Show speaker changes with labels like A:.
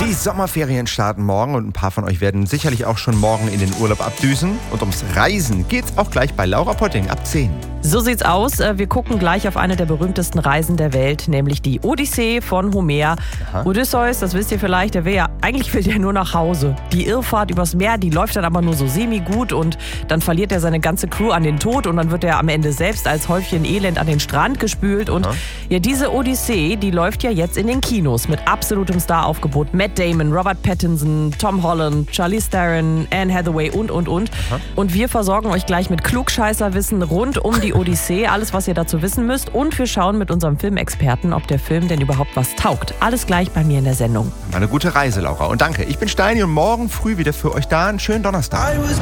A: Die Sommerferien starten morgen und ein paar von euch werden sicherlich auch schon morgen in den Urlaub abdüsen. Und ums Reisen geht's auch gleich bei Laura Potting ab 10.
B: So sieht's aus. Wir gucken gleich auf eine der berühmtesten Reisen der Welt, nämlich die Odyssee von Homer.
A: Aha.
B: Odysseus, das wisst ihr vielleicht, eigentlich will der nur nach Hause. Die Irrfahrt übers Meer, die läuft dann aber nur so semi-gut und dann verliert er seine ganze Crew an den Tod und dann wird er am Ende selbst als Häufchen Elend an den Strand gespült. Und ja, diese Odyssee, die läuft ja jetzt in den Kinos mit absolutem Staraufgebot. Matt Damon, Robert Pattinson, Tom Holland, Charlize Theron, Anne Hathaway und.
A: Aha.
B: Und wir versorgen euch gleich mit Klugscheißerwissen rund um die Odyssee, alles, was ihr dazu wissen müsst. Und wir schauen mit unserem Filmexperten, ob der Film denn überhaupt was taugt. Alles gleich bei mir in der Sendung.
A: Eine gute Reise, Laura. Und danke. Ich bin Steini und morgen früh wieder für euch da. Einen schönen Donnerstag.